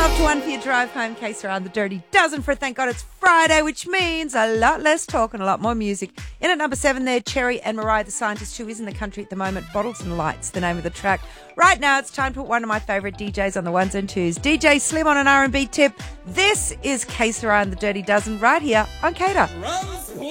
12 to 1 for your drive home. Case around the Dirty Dozen for Thank God It's Friday, which means a lot less talk and a lot more music. In at number 7 there, Cherry and Mariah the Scientist, who is in the country at the moment. Bottles and Lights, the name of the track. Right now, it's time to put one of my favourite DJs on the ones and twos. DJ Slim on an R&B tip. This is Case Around the Dirty Dozen right here on Cater.